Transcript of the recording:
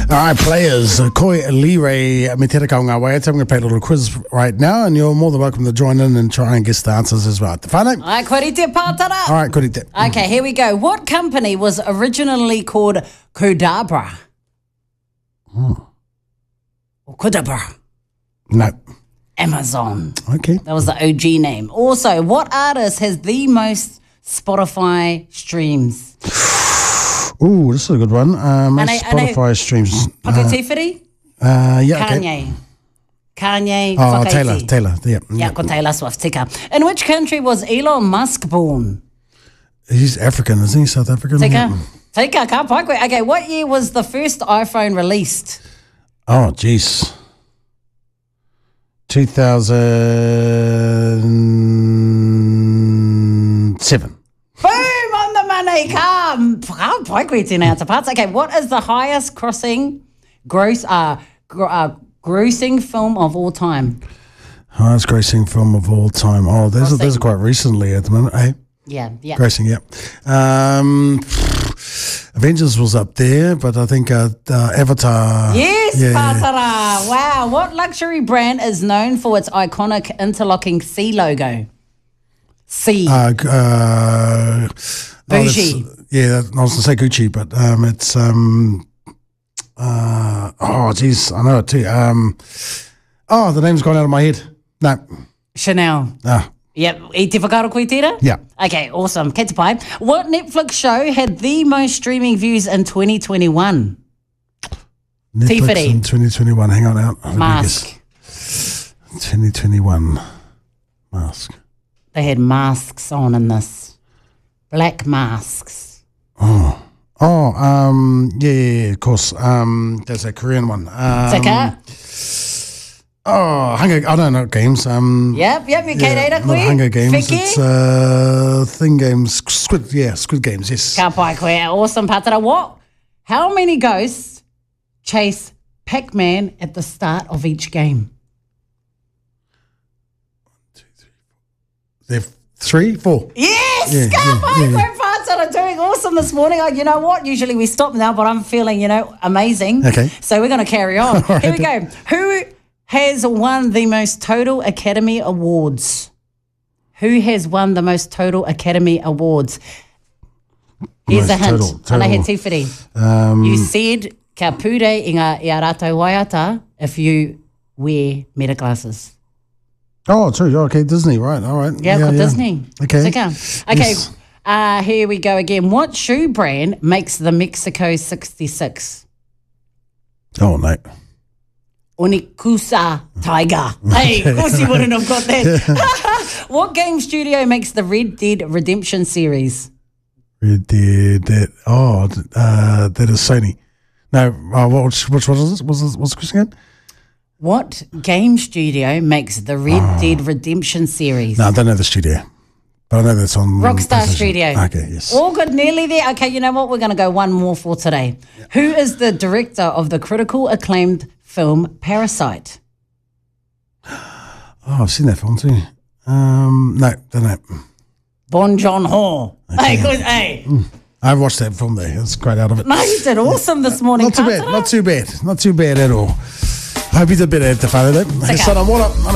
All right, players, Koi Lire, me te reka o ngā waiata. I'm going to play a little quiz right now, and you're more than welcome to join in and try and guess the answers as well. Te whānau? Ai, korite pātara. All right, korite. Okay, here we go. What company was originally called Kodabra? Or Kodabra? No. Amazon. Okay. That was the OG name. Also, what artist has the most Spotify streams? Ooh, this is a good one. Most Spotify streams. Whakatīwhiri? Yeah, okay. Kanye. Kanye. Oh, whakaiti. Taylor. Yeah, ko Taylor Swift. Tika. In which country was Elon Musk born? He's African, isn't he? South African? Tika, ka pai koe. Okay, what year was the first iPhone released? Oh, jeez. 2007. Boom, on the money. Come. Pai koe tēnei ata parts. Okay, what is the highest grossing film of all time? Highest grossing film of all time. Oh, those are quite recently at the moment, eh? Yeah. Grossing, yeah. Avengers was up there, but I think Avatar. Yes, Pātara. Wow. What luxury brand is known for its iconic interlocking C logo? C. Gucci. I was going to say Gucci, but it's geez, I know it too. The name's gone out of my head. No. Chanel. Yep. I te whakaaro koe tērā? Yeah. Okay, awesome. Kei te pai. What Netflix show had the most streaming views in 2021? Netflix in 2021. Hang on out. Mask. 2021. Mask. They had masks on in this. Black masks. Yeah, of course. There's a Korean one. Tika? Hunger. I don't know games. Yep. You not Hunger Games. Whiki? It's thing games. Squid Games. Yes. Ka pai koe. Awesome, Pātara. What? How many ghosts chase Pac-Man at the start of each game? 1, 2, 3, 4. 4. Yes! Ka pai koe, Pātara. Doing awesome this morning. You know what? Usually we stop now, but I'm feeling, amazing. Okay. So we're going to carry on. Right. Here we go. Who has won the most total Academy Awards? Who has won the most total Academy Awards? Here's a hint. Ana he tīwhiri. You said ka pure i a rātou waiata if you wear meta glasses. Oh, true. Okay, Disney, right. All right. Yeah, Disney. Okay. Okay. Yes. Here we go again. What shoe brand makes the Mexico 66? Oh, no. Onikusa Tiger. Hey, of course you wouldn't have got that. What game studio makes the Red Dead Redemption series? Red Dead. That is Sony. No, which one is this? What's the question again? What game studio makes the Red Dead Redemption series? No, I don't know the studio. But I know that's on Rockstar Studio. Okay, yes. All good, nearly there. Okay, you know what? We're going to go one more for today. Yep. Who is the director of the critical acclaimed film Parasite? I've seen that film too. No, don't know. Bon Joon-ho. Okay. Hey, good. Hey. I watched that film there. It's great out of it. No, you did awesome this morning. Not too bad at all. Hope you did better at the Friday. Son, I'm all up.